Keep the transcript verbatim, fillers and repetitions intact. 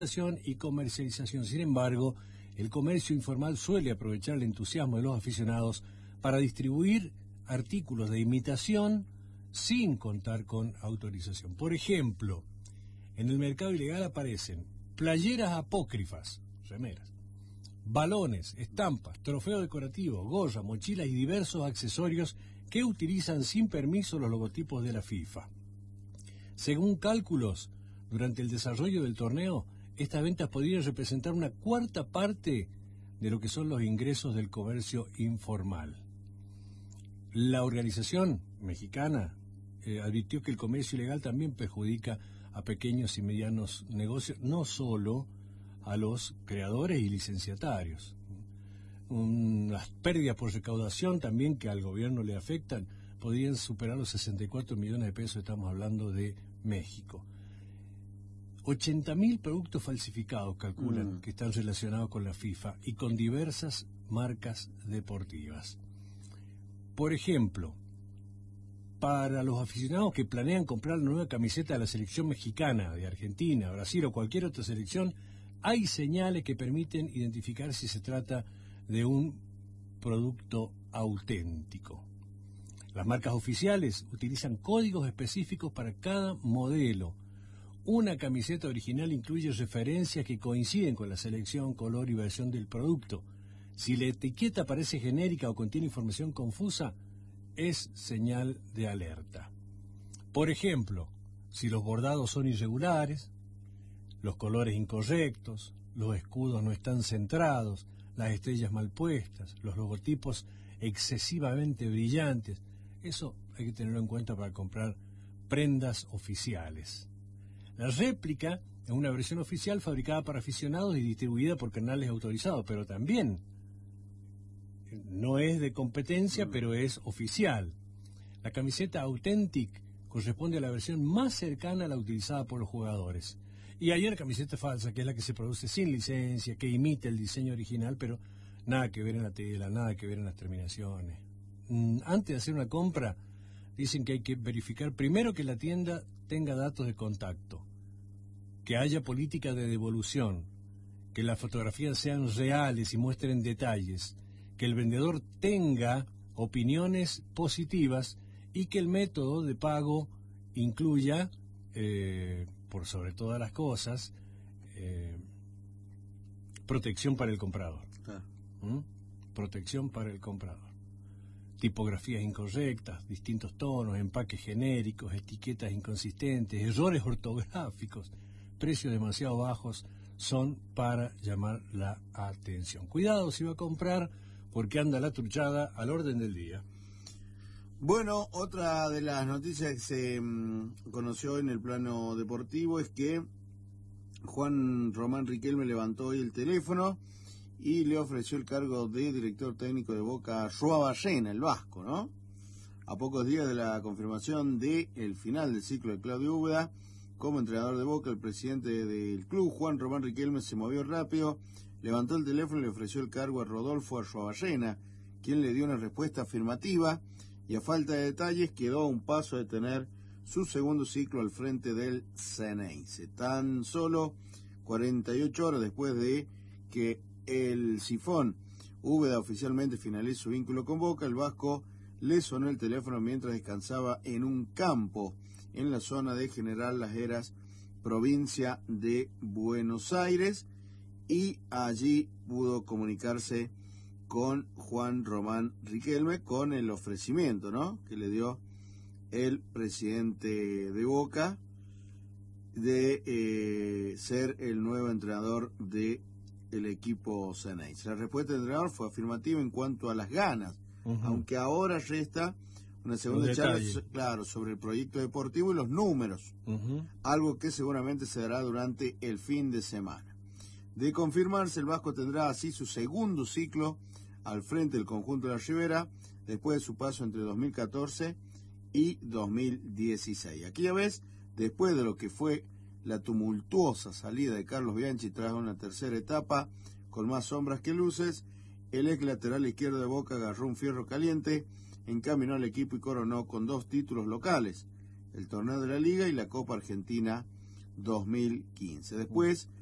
y comercialización. Sin embargo, el comercio informal suele aprovechar el entusiasmo de los aficionados para distribuir artículos de imitación sin contar con autorización. Por ejemplo, en el mercado ilegal aparecen playeras apócrifas, remeras, balones, estampas, trofeos decorativos, gorras, mochilas y diversos accesorios que utilizan sin permiso los logotipos de la FIFA. Según cálculos, durante el desarrollo del torneo, estas ventas podrían representar una cuarta parte de lo que son los ingresos del comercio informal. La organización mexicana eh, advirtió que el comercio ilegal también perjudica a pequeños y medianos negocios, no solo a los creadores y licenciatarios. Um, las pérdidas por recaudación también que al gobierno le afectan podrían superar los sesenta y cuatro millones de pesos, estamos hablando de México. ochenta mil productos falsificados calculan mm. que están relacionados con la FIFA y con diversas marcas deportivas. Por ejemplo, para los aficionados que planean comprar la nueva camiseta de la selección mexicana, de Argentina, Brasil o cualquier otra selección, hay señales que permiten identificar si se trata de un producto auténtico. Las marcas oficiales utilizan códigos específicos para cada modelo. Una camiseta original incluye referencias que coinciden con la selección, color y versión del producto. Si la etiqueta parece genérica o contiene información confusa, es señal de alerta. Por ejemplo, si los bordados son irregulares, los colores incorrectos, los escudos no están centrados, las estrellas mal puestas, los logotipos excesivamente brillantes, eso hay que tenerlo en cuenta para comprar prendas oficiales. La réplica es una versión oficial fabricada para aficionados y distribuida por canales autorizados, pero también no es de competencia, pero es oficial. La camiseta Authentic corresponde a la versión más cercana a la utilizada por los jugadores. Y hay una camiseta falsa, que es la que se produce sin licencia, que imita el diseño original, pero nada que ver en la tela, nada que ver en las terminaciones. Antes de hacer una compra, dicen que hay que verificar primero que la tienda tenga datos de contacto, que haya política de devolución, que las fotografías sean reales y muestren detalles, que el vendedor tenga opiniones positivas y que el método de pago incluya, eh, por sobre todas las cosas, eh, protección para el comprador. Ah. ¿Mm? Protección para el comprador. Tipografías incorrectas, distintos tonos, empaques genéricos, etiquetas inconsistentes, errores ortográficos, precios demasiado bajos son para llamar la atención. Cuidado si va a comprar, porque anda la truchada al orden del día. Bueno, otra de las noticias que se mmm, conoció en el plano deportivo es que Juan Román Riquelme levantó hoy el teléfono y le ofreció el cargo de director técnico de Boca a Joao Ballena, el vasco, ¿no? A pocos días de la confirmación del final del ciclo de Claudio Úbeda como entrenador de Boca, el presidente del club, Juan Román Riquelme, se movió rápido, levantó el teléfono y le ofreció el cargo a Rodolfo Arruabarrena, quien le dio una respuesta afirmativa y a falta de detalles quedó a un paso de tener su segundo ciclo al frente del Xeneize. Tan solo cuarenta y ocho horas después de que el Sifón Úbeda oficialmente finalizó su vínculo con Boca, el vasco le sonó el teléfono mientras descansaba en un campo en la zona de General Las Heras, provincia de Buenos Aires, y allí pudo comunicarse con Juan Román Riquelme con el ofrecimiento, ¿no?, que le dio el presidente de Boca de eh, ser el nuevo entrenador de el equipo Xeneize. La respuesta del entrenador fue afirmativa en cuanto a las ganas, uh-huh. aunque ahora resta una segunda charla, claro, sobre el proyecto deportivo y los números, uh-huh. algo que seguramente se dará durante el fin de semana. De confirmarse, el vasco tendrá así su segundo ciclo al frente del conjunto de la Ribera, después de su paso entre dos mil catorce y dos mil dieciséis. Aquella vez, después de lo que fue la tumultuosa salida de Carlos Bianchi tras una tercera etapa con más sombras que luces, el ex lateral izquierdo de Boca agarró un fierro caliente, encaminó al equipo y coronó con dos títulos locales, el torneo de la Liga y la Copa Argentina dos mil quince. Después